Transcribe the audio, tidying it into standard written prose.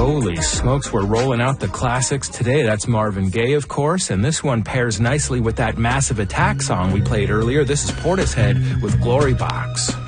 Holy smokes, we're rolling out the classics today. That's Marvin Gaye, of course, and this one pairs nicely with that Massive Attack song we played earlier. This is Portishead with Glory Box.